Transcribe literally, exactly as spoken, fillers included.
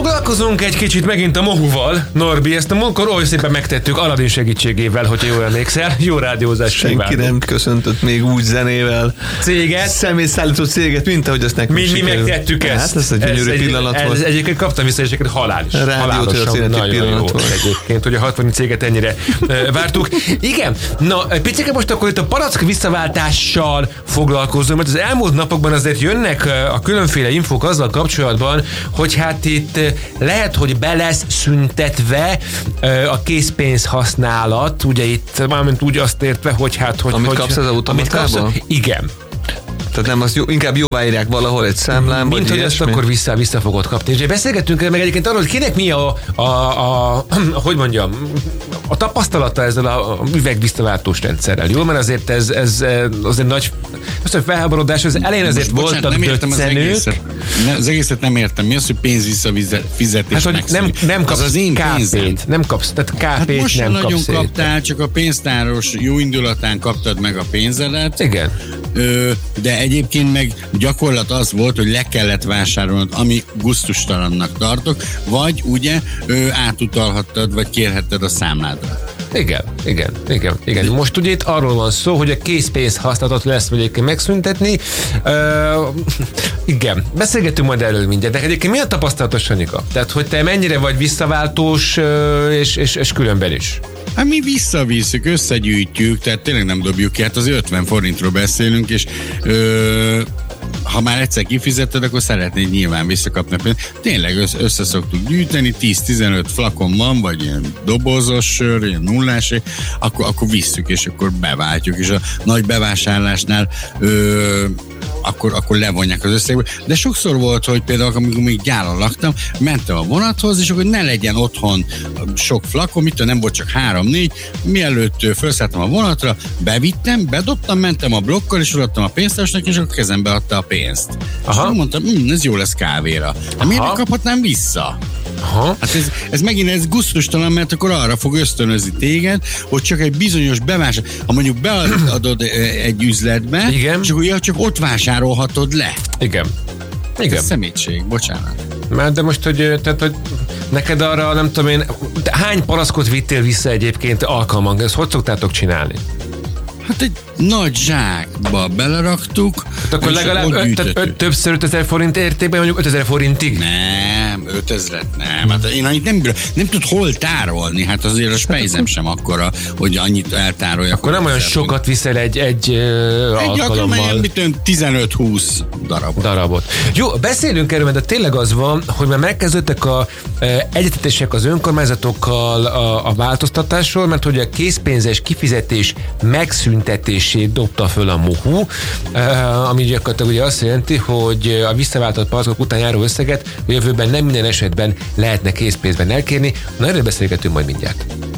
Foglalkozunk egy kicsit megint a mohuval, Norbi, ezt a múltkor oly szépen megtettük Aladin segítségével, hogyha jól emlékszel. Jó rádiózást kívánunk. Senki nem köszöntött még úgy zenével. Céget. Személyszállító céget, mint ahogy azt nekünk Mi, mi megtettük ezt. Hát ez egy gyönyörű ez pillanat egy, volt. Ez egyébként kaptam vissza, és egyébként halálos. Rádiótörténeti pillanat volt. Egyébként, hogy a hatvan céget ennyire uh, vártuk. Igen, na, picike most akkor itt a palack visszaváltással foglalkozom, mert az elmúlt napokban azért jönnek a különféle infók azzal kapcsolatban, hogy hát itt lehet, hogy be lesz szüntetve a készpénz használat, ugye itt mármint úgy azt értve, hogy hát... Hogy, amit hogy, kapsz az automatából? Igen. Tehát nem, azt jó, inkább jóváírják valahol egy számlán, mint hogy ezt akkor vissza, vissza fogod kapni. És beszélgettünk meg egyébként arról, hogy kinek mi a, a, a, a hogy mondjam, a tapasztalata ezzel a üvegvisszaváltós rendszerrel. Jó, mert azért ez, ez azért nagy azt, hogy felháborodás, az elején azért most, voltak bocsánat, döccenők. Az egészet, ne, az egészet nem értem. Mi az, hogy pénz visszafizetés? Hát, hogy nem, nem kapsz az az én ká pét. Nem kapsz, tehát ká pét hát nem most kapsz. nagyon kaptál, csak a pénztáros jó indulatán kaptad meg a pénzedet. Igen. Ö, de egyébként meg gyakorlat az volt, hogy le kellett vásárolnod, ami gusztustalannak tartok, vagy ugye ö, átutalhattad, vagy kérhetted a számládra. Igen, igen, igen, igen. Most ugye itt arról van szó, hogy a készpénz használatot lesz egyébként megszüntetni. Uh, igen, beszélgetünk majd erről mindjárt. De egyébként mi a tapasztalatos, Sanyika? Tehát, hogy te mennyire vagy visszaváltós, uh, és, és, és különben is? Hát mi visszavisszük, összegyűjtjük, tehát tényleg nem dobjuk ki. Hát az ötven forintról beszélünk, és ö, ha már egyszer kifizetted, akkor szeretnéd nyilván visszakapni. Tényleg össze, össze szoktuk gyűjteni, tíz-tizenöt flakon van, vagy ilyen dobozos sör, ilyen nullás, akkor, akkor visszük, és akkor beváltjuk. És a nagy bevásárlásnál ö, akkor, akkor levonják az összegből. De sokszor volt, hogy például, amikor még gyáron laktam, mentem a vonathoz, és akkor ne legyen otthon sok flakon, mit nem volt csak három-négy, mielőtt felszálltam a vonatra, bevittem, bedobtam, mentem a blokkal, és odaadtam a pénztárosnak, és akkor kezembe adta a pénzt. Aha. És akkor mondtam, hm, ez jó lesz kávéra. De miért nem kaphatnám vissza? Aha. Hát ez, ez megint ez gusztustalan, mert akkor arra fog ösztönözni téged, hogy csak egy bizonyos bevásárlás, ha mondjuk beadod egy üzletbe, igen. és akkor ja, csak ott vásárolhatod le. Igen. Igen. Ez szemétség, bocsánat. Már de most, hogy, tehát, hogy neked arra, nem tudom én, hány palackot vittél vissza egyébként alkalmank? Ezt hogy szoktátok csinálni? Hát egy nagy zsákba beleraktuk. Hát akkor legalább öt, tehát öt, többször ötezer forint értékben, mondjuk ötezer forintig? Nem, ötezret nem. Hát én annyit nem, nem tud hol tárolni. Hát azért a spejzem sem akkora, hogy annyit eltároljak. Akkor nem olyan sokat viszel egy, egy, egy alkalommal. Egy tizenöt-húsz darabot. darabot. Jó, beszélünk erről, mert tényleg az van, hogy már megkezdődtek a e, egyetetések az önkormányzatokkal a, a változtatásról, mert hogy a készpénzes kifizetés megszüntetését dobta föl a mohu, e, ami gyakorlatilag ugye azt jelenti, hogy a visszaváltott palackok után járó összeget a jövőben nem minden esetben lehetne készpénzben elkérni. Na, erről beszélgetünk majd mindjárt.